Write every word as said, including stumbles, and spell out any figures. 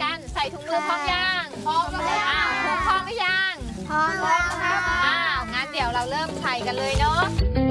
กันใส่ถุงมือพร้อมยังพร้อมแล้วอ้าวถุงพร้อมหรือยังพร้อมแล้วครับอ้าวงั้นเดี๋ยวเราเริ่มใส่กันเลยเนาะ